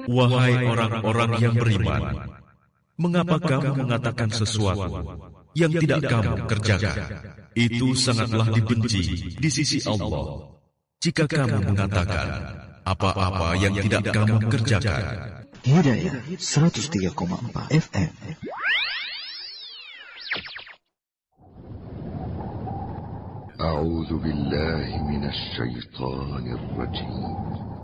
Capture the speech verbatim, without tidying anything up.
Wahai orang-orang yang beriman, mengapa kamu mengatakan sesuatu yang tidak kamu kerjakan? Itu sangatlah dibenci di sisi Allah jika kamu mengatakan apa-apa yang tidak kamu kerjakan. Hidayah seratus tiga koma empat F M. A'udzu billahi minasy syaithanir rajim.